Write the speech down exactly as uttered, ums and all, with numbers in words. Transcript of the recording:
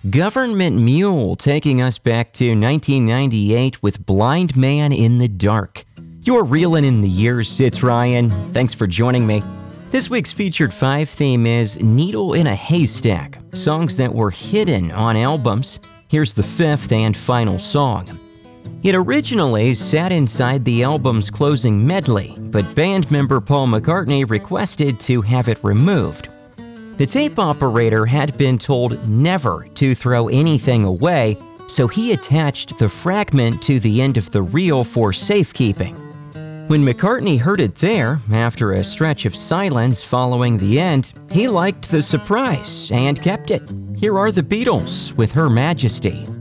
Government Mule taking us back to nineteen ninety-eight with Blind Man in the Dark. You're reeling in the years, it's Ryan. Thanks for joining me. This week's featured five theme is Needle in a Haystack, songs that were hidden on albums. Here's the fifth and final song. It originally sat inside the album's closing medley, but band member Paul McCartney requested to have it removed. The tape operator had been told never to throw anything away, so he attached the fragment to the end of the reel for safekeeping. When McCartney heard it there, after a stretch of silence following the end, he liked the surprise and kept it. Here are the Beatles with Her Majesty.